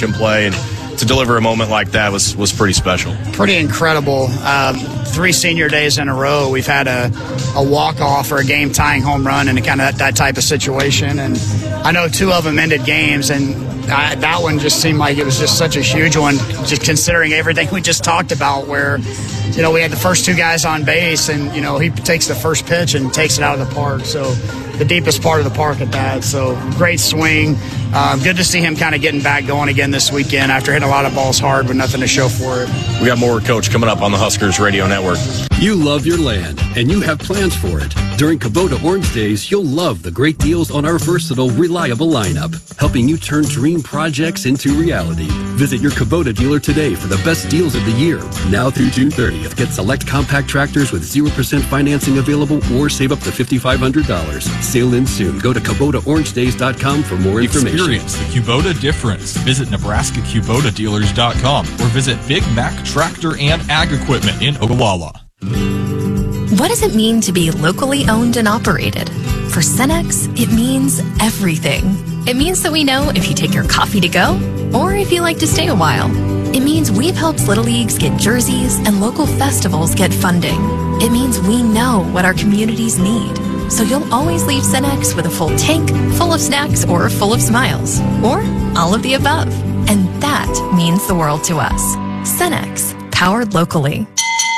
him play, and to deliver a moment like that was pretty special. Pretty incredible. 3 senior days in a row, we've had a walk-off or a game-tying home run in kind of that type of situation. And I know 2 of them ended games, and that one just seemed like it was just such a huge one, just considering everything we just talked about, where, we had the first 2 guys on base, and, he takes the first pitch and takes it out of the park. So the deepest part of the park at that. So great swing. Good to see him kind of getting back going again this weekend after hitting a lot of balls hard with nothing to show for it. We got more Coach coming up on the Huskers Radio Network. You love your land, and you have plans for it. During Kubota Orange Days, you'll love the great deals on our versatile, reliable lineup, helping you turn dream projects into reality. Visit your Kubota dealer today for the best deals of the year. Now through June 30th, get select compact tractors with 0% financing available or save up to $5,500. Sale ends soon. Go to KubotaOrangeDays.com for more information. Experience the Kubota difference. Visit NebraskaKubotaDealers.com or visit Big Mac Tractor and Ag Equipment in Ogallala. What does it mean to be locally owned and operated? For Cenex, it means everything. It means that we know if you take your coffee to go or if you like to stay a while. It means we've helped Little Leagues get jerseys and local festivals get funding. It means we know what our communities need. So you'll always leave Cenex with a full tank, full of snacks, or full of smiles. Or all of the above. And that means the world to us. Cenex, powered locally.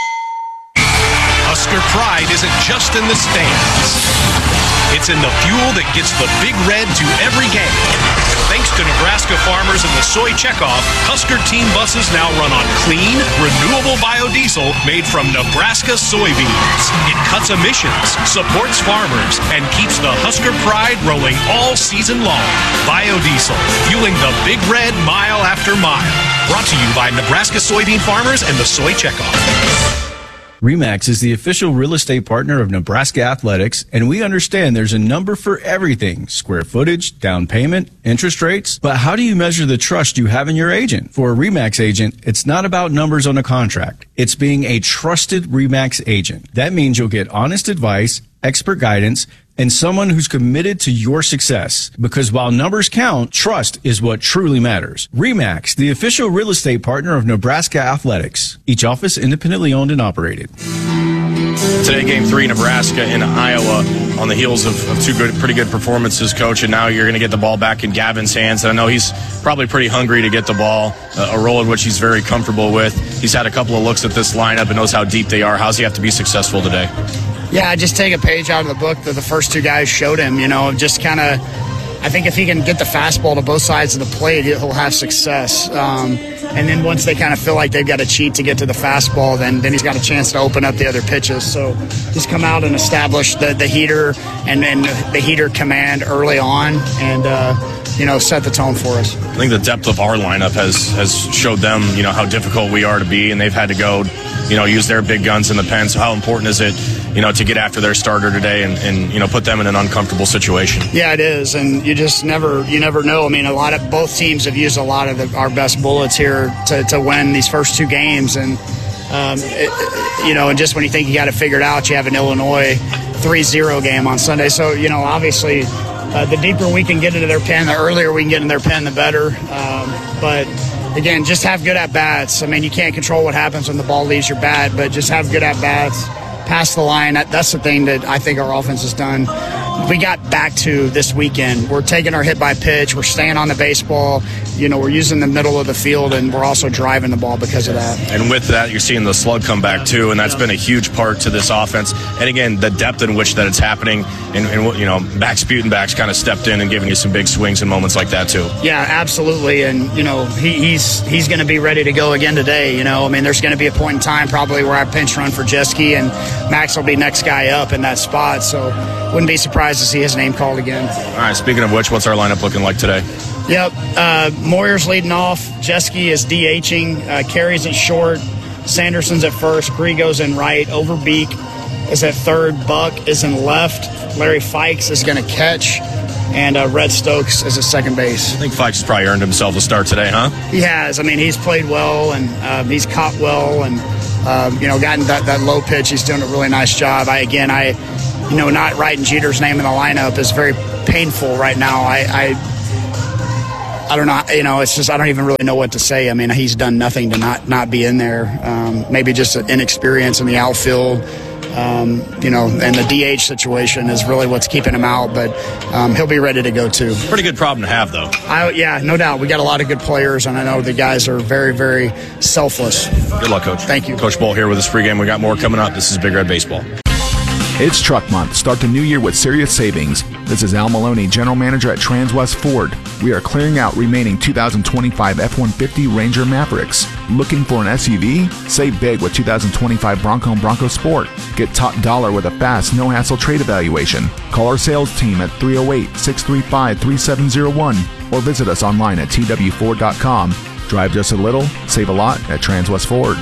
Husker pride isn't just in the stands. It's in the fuel that gets the Big Red to every game. Thanks to Nebraska farmers and the soy checkoff, Husker team buses now run on clean, renewable biodiesel made from Nebraska soybeans. It cuts emissions, supports farmers, and keeps the Husker pride rolling all season long. Biodiesel, fueling the Big Red mile after mile. Brought to you by Nebraska soybean farmers and the soy checkoff. RE/MAX is the official real estate partner of Nebraska Athletics, and we understand there's a number for everything: square footage, down payment, interest rates. But how do you measure the trust you have in your agent? For a RE/MAX agent, it's not about numbers on a contract. It's being a trusted RE/MAX agent. That means you'll get honest advice, expert guidance, and someone who's committed to your success. Because while numbers count, trust is what truly matters. RE/MAX, the official real estate partner of Nebraska Athletics. Each office independently owned and operated. Today, Game 3, Nebraska in Iowa, on the heels of 2 pretty good performances, Coach, and now you're going to get the ball back in Gavin's hands. And I know he's probably pretty hungry to get the ball, a role in which he's very comfortable with. He's had a couple of looks at this lineup and knows how deep they are. How does he have to be successful today? Yeah, just take a page out of the book that the first 2 guys showed him, just kind of, I think if he can get the fastball to both sides of the plate, he'll have success. And then once they kind of feel like they've got to cheat to get to the fastball, then he's got a chance to open up the other pitches. So he's come out and established the heater and the heater command early on and, set the tone for us. I think the depth of our lineup has showed them, how difficult we are to be, and they've had to go, use their big guns in the pen. So how important is it, to get after their starter today and put them in an uncomfortable situation? Yeah, it is, and you just never know. I mean, both teams have used a lot of our best bullets here to win these first 2 games, and and just when you think you got it figured out, you have an Illinois 3-0 game on Sunday. So obviously, the deeper we can get into their pen, the earlier we can get in their pen, the better. But again, just have good at bats. I mean, you can't control what happens when the ball leaves your bat, but just have good at bats. Pass the line. That's the thing that I think our offense has done. We got back to this weekend. We're taking our hit by pitch. We're staying on the baseball. We're using the middle of the field, and we're also driving the ball because of that. And with that, you're seeing the slug come back too, and that's been a huge part to this offense. And again, the depth in which that it's happening, and Max Butenbach's kind of stepped in and given you some big swings in moments like that too. Yeah, absolutely. And he's going to be ready to go again today. There's going to be a point in time probably where I pinch run for Jeske, and Max will be next guy up in that spot. So wouldn't be surprised to see his name called again. All right, speaking of which, what's our lineup looking like today? Yep, Moyer's leading off. Jeske is DHing. Carey's at short. Sanderson's at first. Grigo's in right. Overbeek is at third. Buck is in left. Larry Fikes is going to catch. And Red Stokes is at second base. I think Fikes has probably earned himself a start today, huh? He has. I mean, he's played well, and he's caught well, and gotten that low pitch. He's doing a really nice job. Not writing Jeter's name in the lineup is very painful right now. I don't know. It's just I don't even really know what to say. I mean, he's done nothing to not be in there. Maybe just an inexperience in the outfield. And the DH situation is really what's keeping him out, but he'll be ready to go too. Pretty good problem to have, though. Yeah, no doubt. We got a lot of good players, and I know the guys are very, very selfless. Good luck, Coach. Thank you. Coach Bull here with us pregame. We got more coming up. This is Big Red Baseball. It's Truck Month. Start the new year with serious savings. This is Al Maloney, General Manager at Transwest Ford. We are clearing out remaining 2025 F-150 Ranger Mavericks. Looking for an SUV? Save big with 2025 Bronco and Bronco Sport. Get top dollar with a fast, no-hassle trade evaluation. Call our sales team at 308-635-3701 or visit us online at twford.com. Drive just a little, save a lot at Transwest Ford.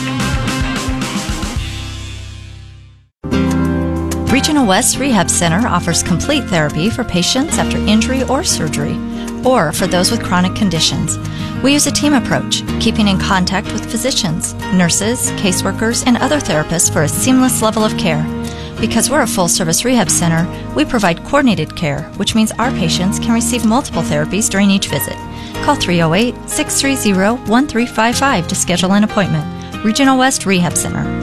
Regional West Rehab Center offers complete therapy for patients after injury or surgery, or for those with chronic conditions. We use a team approach, keeping in contact with physicians, nurses, caseworkers, and other therapists for a seamless level of care. Because we're a full-service rehab center, we provide coordinated care, which means our patients can receive multiple therapies during each visit. Call 308-630-1355 to schedule an appointment. Regional West Rehab Center.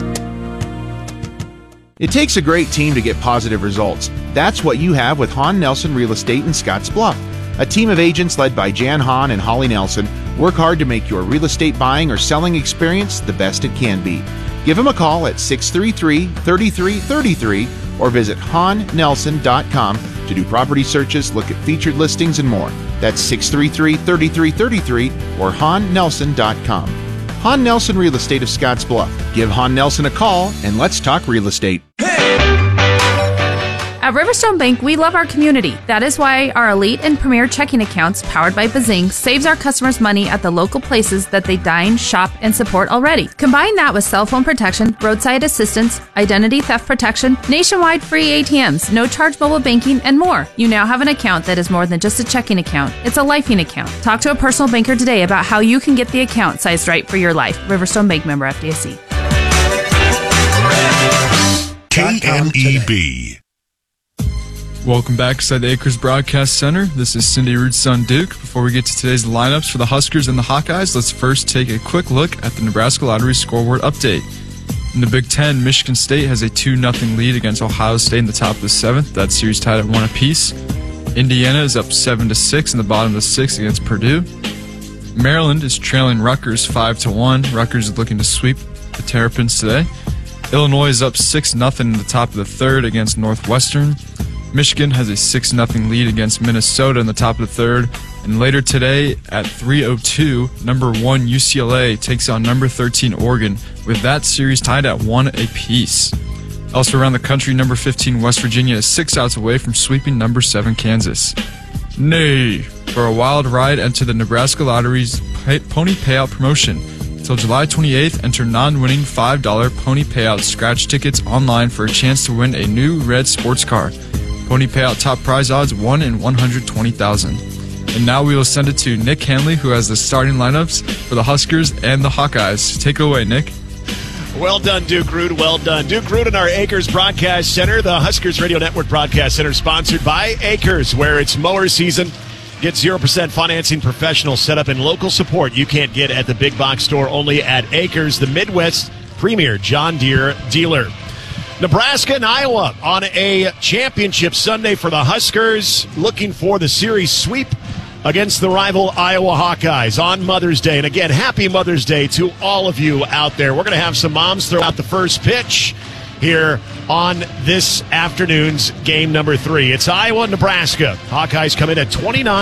It takes a great team to get positive results. That's what you have with Hahn Nelson Real Estate in Scotts Bluff. A team of agents led by Jan Hahn and Holly Nelson work hard to make your real estate buying or selling experience the best it can be. Give them a call at 633-3333 or visit HahnNelson.com to do property searches, look at featured listings, and more. That's 633-3333 or HahnNelson.com. Hahn Nelson Real Estate of Scotts Bluff. Give Hahn Nelson a call and let's talk real estate. At Riverstone Bank, we love our community. That is why our elite and premier checking accounts, powered by Bazing, saves our customers money at the local places that they dine, shop, and support already. Combine that with cell phone protection, roadside assistance, identity theft protection, nationwide free ATMs, no-charge mobile banking, and more. You now have an account that is more than just a checking account. It's a lifing account. Talk to a personal banker today about how you can get the account sized right for your life. Riverstone Bank, member FDIC. KMEB. Welcome back inside the Acres Broadcast Center. This is Cindy Rude's son, Duke. Before we get to today's lineups for the Huskers and the Hawkeyes, let's first take a quick look at the Nebraska Lottery scoreboard update. In the Big Ten, Michigan State has a 2-0 lead against Ohio State in the top of the 7th. That series tied at 1 apiece. Indiana is up 7-6 in the bottom of the 6th against Purdue. Maryland is trailing Rutgers 5-1. Rutgers is looking to sweep the Terrapins today. Illinois is up 6-0 in the top of the 3rd against Northwestern. Michigan has a 6-0 lead against Minnesota in the top of the 3rd. And later today at 3:02, number 1 UCLA takes on number 13 Oregon, with that series tied at 1 apiece. Elsewhere around the country, number 15 West Virginia is 6 outs away from sweeping number 7 Kansas. Nay, for a wild ride, enter the Nebraska Lottery's Pony Payout promotion. Until July 28th, enter non-winning $5 Pony Payout scratch tickets online for a chance to win a new red sports car. Pony Payout top prize odds 1 in 120,000. And now we will send it to Nick Hanley, who has the starting lineups for the Huskers and the Hawkeyes. Take it away, Nick. Well done, Duke Rude. Well done. Duke Rude in our Acres Broadcast Center, the Huskers Radio Network Broadcast Center, sponsored by Acres, where it's mower season. Get 0% financing, professional setup, and local support you can't get at the big box store, only at Acres, the Midwest premier John Deere dealer. Nebraska and Iowa on a championship Sunday for the Huskers, looking for the series sweep against the rival Iowa Hawkeyes on Mother's Day. And again, happy Mother's Day to all of you out there. We're going to have some moms throw out the first pitch here on this afternoon's game number 3. It's Iowa-Nebraska. Hawkeyes come in at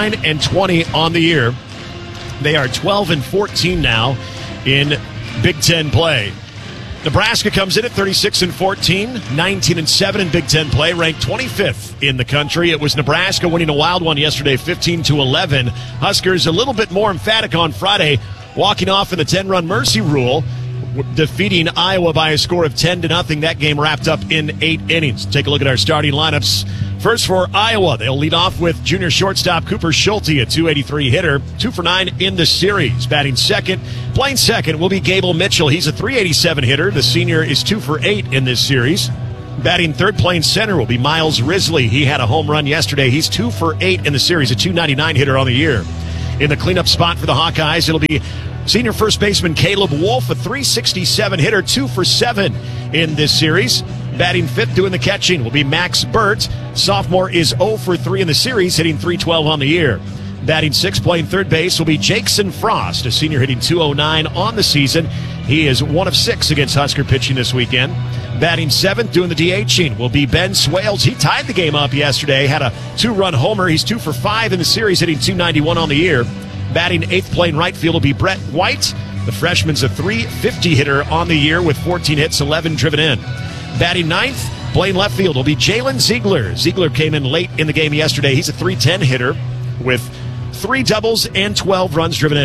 29-20 on the year. They are 12-14 now in Big Ten play. Nebraska comes in at 36-14, 19-7 in Big Ten play, ranked 25th in the country. It was Nebraska winning a wild one yesterday, 15-11. Huskers a little bit more emphatic on Friday, walking off in the 10-run mercy rule, defeating Iowa by a score of 10-0. That game wrapped up in 8 innings. Take a look at our starting lineups. First for Iowa, they'll lead off with junior shortstop Cooper Schulte, a .283 hitter, 2 for 9 in the series. Batting second, playing second will be Gable Mitchell. He's a .387 hitter. The senior is 2 for 8 in this series. Batting third, playing center will be Miles Risley. He had a home run yesterday. He's 2 for 8 in the series, a .299 hitter on the year. In the cleanup spot for the Hawkeyes, it'll be senior first baseman Caleb Wolf, a .367 hitter, 2 for 7 in this series. Batting fifth, doing the catching, will be Max Burt. Sophomore is 0 for 3 in the series, hitting .312 on the year. Batting sixth, playing third base, will be Jackson Frost, a senior hitting .209 on the season. He is 1 of 6 against Husker pitching this weekend. Batting seventh, doing the DHing, will be Ben Swales. He tied the game up yesterday, had a 2-run homer. He's 2 for 5 in the series, hitting .291 on the year. Batting eighth, playing right field, will be Brett White. The freshman's a .350 hitter on the year with 14 hits, 11 driven in. Batting ninth, playing left field, will be Jalen Ziegler. Ziegler came in late in the game yesterday. He's a .310 hitter with 3 doubles and 12 runs driven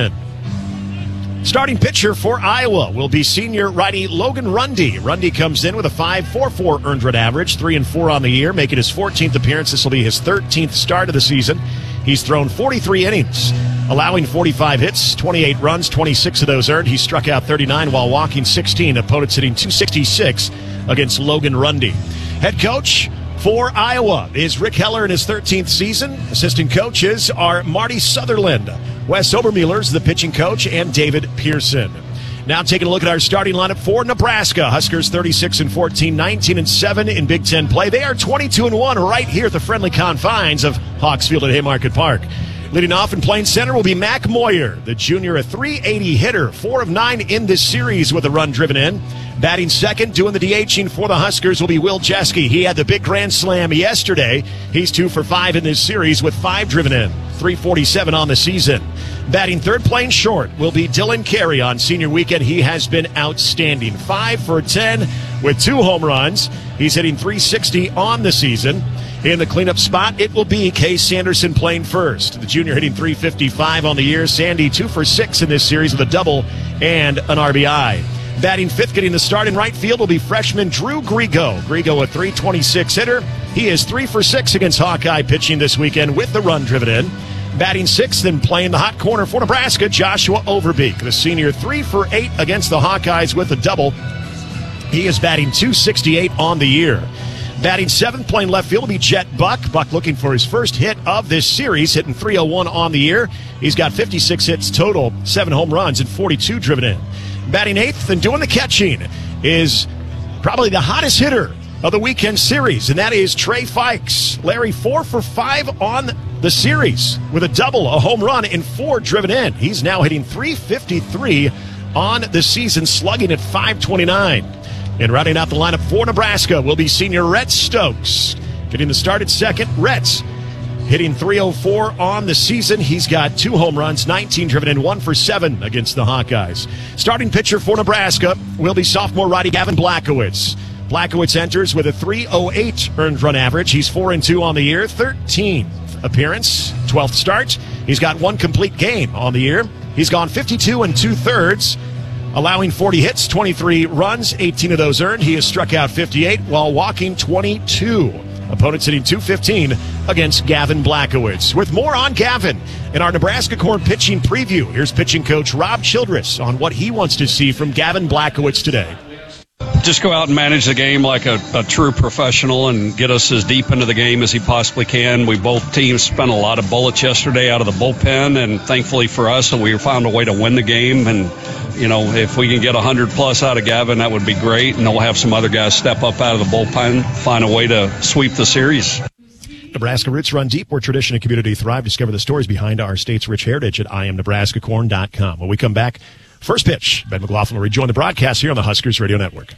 in. Starting pitcher for Iowa will be senior righty Logan Rundy. Rundy comes in with a .544 earned run average, 3-4 on the year, making his 14th appearance. This will be his 13th start of the season. He's thrown 43 innings, allowing 45 hits, 28 runs, 26 of those earned. He struck out 39 while walking 16. Opponents hitting .266 against Logan Rundy. Head coach for Iowa is Rick Heller in his 13th season. Assistant coaches are Marty Sutherland, Wes Obermueller's the pitching coach, and David Pearson. Now taking a look at our starting lineup for Nebraska. Huskers 36-14, 19-7 in Big Ten play. They are 22-1 right here at the friendly confines of Hawks Field at Haymarket Park. Leading off and playing center will be Mac Moyer, the junior, a .380 hitter, 4 of 9 in this series with a run driven in. Batting second, doing the DHing for the Huskers will be Will Jeske. He had the big grand slam yesterday. He's 2 for 5 in this series with 5 driven in, .347 on the season. Batting third, playing short, will be Dylan Carey on senior weekend. He has been outstanding, 5 for 10 with 2 home runs. He's hitting .360 on the season. In the cleanup spot, it will be Case Sanderson playing first. The junior hitting .355 on the year. Sandy 2 for 6 in this series with a double and an RBI. Batting fifth, getting the start in right field, will be freshman Drew Grigo. Grigo, a .326 hitter. He is 3 for 6 against Hawkeye pitching this weekend with the run driven in. Batting sixth and playing the hot corner for Nebraska, Joshua Overbeek, the senior, 3 for 8 against the Hawkeyes with a double. He is batting .268 on the year. Batting seventh, playing left field, will be Jet Buck. Buck looking for his first hit of this series, hitting .301 on the year. He's got 56 hits total, 7 home runs, and 42 driven in. Batting eighth and doing the catching is probably the hottest hitter of the weekend series, and that is Trey Fikes. Larry, 4 for 5 on the series with a double, a home run, and 4 driven in. He's now hitting .353 on the season, slugging at .529. And rounding out the lineup for Nebraska will be senior Rhett Stokes. Getting the start at second, Rhett's hitting .304 on the season. He's got 2 home runs, 19 driven in, 1 for 7 against the Hawkeyes. Starting pitcher for Nebraska will be sophomore righty Gavin Blachowicz. Blachowicz enters with a .308 earned run average. He's 4-2 on the year, 13th appearance, 12th start. He's got 1 complete game on the year. He's gone 52 2/3, allowing 40 hits, 23 runs, 18 of those earned. He has struck out 58 while walking 22. Opponents hitting .215 against Gavin Blachowicz. With more on Gavin in our Nebraska Corn pitching preview, here's pitching coach Rob Childress on what he wants to see from Gavin Blachowicz today. Just go out and manage the game like a true professional and get us as deep into the game as he possibly can. We both teams spent a lot of bullets yesterday out of the bullpen, and thankfully for us, we found a way to win the game. And, you know, if we can get 100+ out of Gavin, that would be great. And then we'll have some other guys step up out of the bullpen, find a way to sweep the series. Nebraska roots run deep where tradition and community thrive. Discover the stories behind our state's rich heritage at IamNebraskaCorn.com. When we come back, first pitch, Ben McLaughlin will rejoin the broadcast here on the Huskers Radio Network.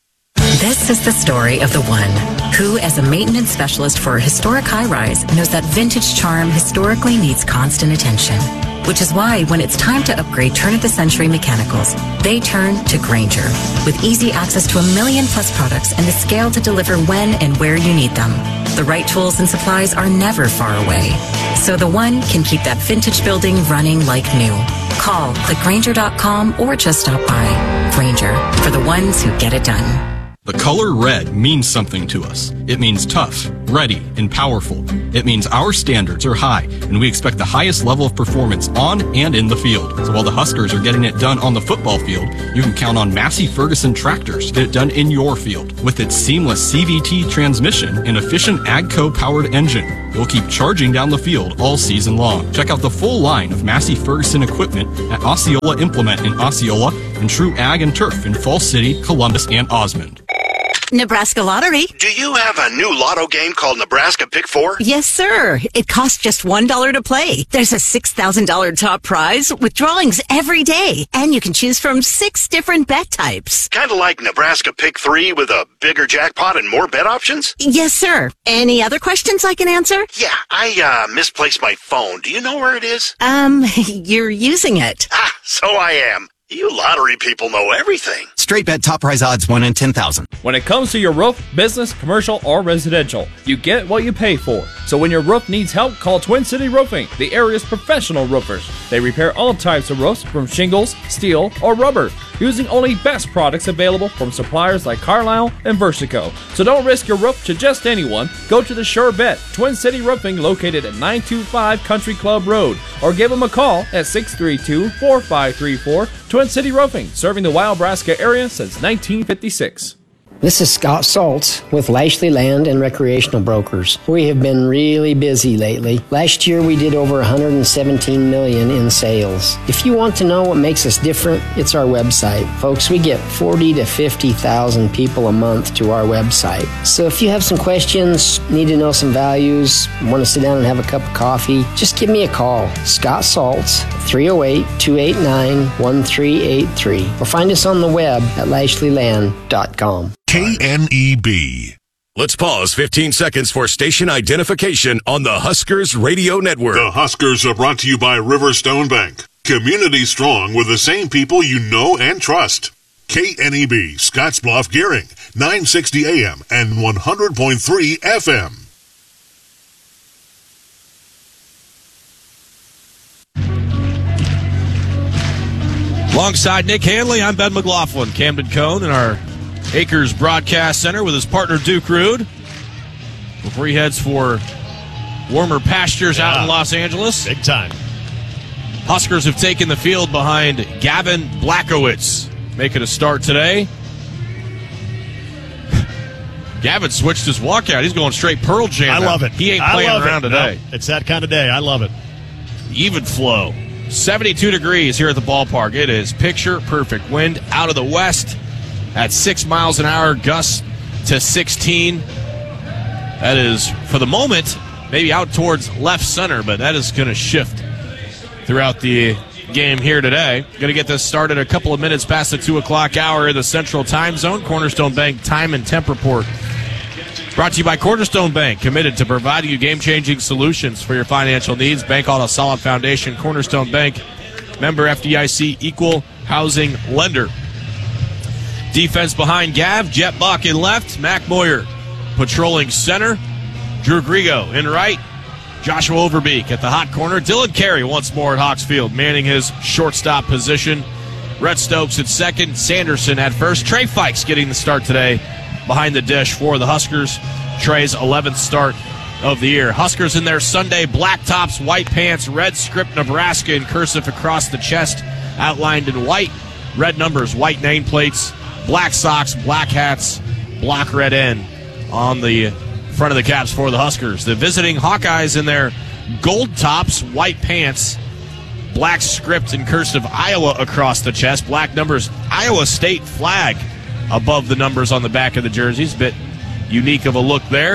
This is the story of the one who, as a maintenance specialist for a historic high-rise, knows that vintage charm historically needs constant attention. Which is why, when it's time to upgrade turn-of-the-century mechanicals, they turn to Grainger. With easy access to 1 million+ products and the scale to deliver when and where you need them. The right tools and supplies are never far away. So the one can keep that vintage building running like new. Call, click Grainger.com, or just stop by. Grainger, for the ones who get it done. The color red means something to us. It means tough, ready, and powerful. It means our standards are high, and we expect the highest level of performance on and in the field. So while the Huskers are getting it done on the football field, you can count on Massey Ferguson tractors to get it done in your field. With its seamless CVT transmission and efficient AGCO-powered engine, You'll keep charging down the field all season long. Check out the full line of Massey Ferguson equipment at Osceola Implement in Osceola and True Ag and Turf in Falls City, Columbus, and Osmond. Nebraska Lottery. Do you have a new lotto game called Nebraska Pick 4? Yes, sir. It costs just $1 to play. There's a $6,000 top prize with drawings every day, and you can choose from 6 different bet types. Kind of like Nebraska Pick 3 with a bigger jackpot and more bet options? Yes, sir. Any other questions I can answer? Yeah, I misplaced my phone. Do you know where it is? You're using it. Ah, so I am. You lottery people know everything. Straight bet top prize odds 1 in 10,000. When it comes to your roof, business, commercial, or residential, you get what you pay for. So when your roof needs help, call Twin City Roofing, the area's professional roofers. They repair all types of roofs from shingles, steel, or rubber, using only best products available from suppliers like Carlisle and Versico. So don't risk your roof to just anyone. Go to the Sure Bet, Twin City Roofing, located at 925 Country Club Road, or give them a call at 632-4534. Twin City Roofing, serving the Wyobraska area since 1956. This is Scott Saltz with Lashley Land and Recreational Brokers. We have been really busy lately. Last year we did over $117 million in sales. If you want to know what makes us different, it's our website. Folks, we get 40 to 50,000 people a month to our website. So if you have some questions, need to know some values, want to sit down and have a cup of coffee, just give me a call. Scott Saltz, 308-289-1383. Or find us on the web at lashleyland.com. KNEB. Let's pause 15 seconds for station identification on the Huskers Radio Network. The Huskers are brought to you by Riverstone Bank. Community strong with the same people you know and trust. KNEB, Scottsbluff, Gearing, 960 AM and 100.3 FM. Alongside Nick Hanley, I'm Ben McLaughlin. Camden Cone in our Acres Broadcast Center with his partner Duke Rude before he heads for warmer pastures out in Los Angeles. Big time. Huskers have taken the field behind Gavin Blachowicz, making a start today. Gavin switched his walkout. He's going straight Pearl Jam. I love it. He ain't playing around today. No, it's that kind of day. I love it. Even flow. 72 degrees here at the ballpark. It is picture perfect. Wind out of the west at 6 miles an hour, gusts to 16. That is, for the moment, maybe out towards left center, but that is going to shift throughout the game here today. Going to get this started a couple of minutes past the 2 o'clock hour in the Central Time Zone. Cornerstone Bank Time and Temp Report. Brought to you by Cornerstone Bank, committed to providing you game-changing solutions for your financial needs. Bank on a solid foundation. Cornerstone Bank, member FDIC, equal housing lender. Defense behind Gav, Jet Buck in left, Mac Moyer patrolling center, Drew Grigo in right, Joshua Overbeek at the hot corner, Dylan Carey once more at Hawksfield, manning his shortstop position, Rhett Stokes at second, Sanderson at first, Trey Fikes getting the start today behind the dish for the Huskers, Trey's 11th start of the year. Huskers in their Sunday black tops, white pants, red script Nebraska in cursive across the chest, outlined in white, red numbers, white nameplates, black socks, black hats, block red N on the front of the caps for the Huskers. The visiting Hawkeyes in their gold tops, white pants, black script in cursive Iowa across the chest, black numbers, Iowa State flag above the numbers on the back of the jerseys. Bit unique of a look there.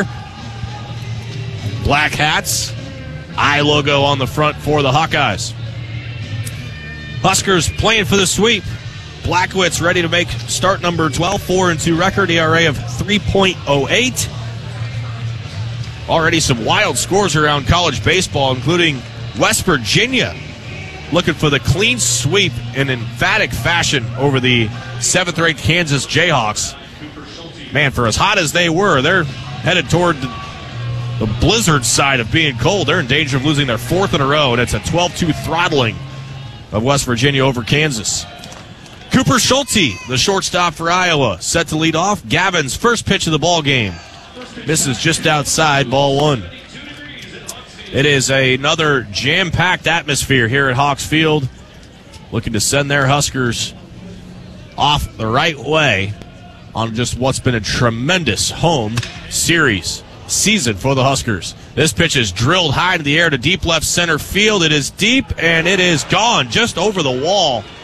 Black hats, I logo on the front for the Hawkeyes. Huskers playing for the sweep. Blachowicz ready to make start number 12, 4-2 record, ERA of 3.08. Already some wild scores around college baseball, including West Virginia looking for the clean sweep in emphatic fashion over the 7th-ranked Kansas Jayhawks. Man, for as hot as they were, they're headed toward the blizzard side of being cold. They're in danger of losing their 4th in a row, and it's a 12-2 throttling of West Virginia over Kansas. Cooper Schulte, the shortstop for Iowa, set to lead off. Gavin's first pitch of the ball game misses just outside, ball 1. It is another jam-packed atmosphere here at Hawks Field, looking to send their Huskers off the right way on just what's been a tremendous home series season for the Huskers. This pitch is drilled high to the air to deep left center field. It is deep, and it is gone just over the wall.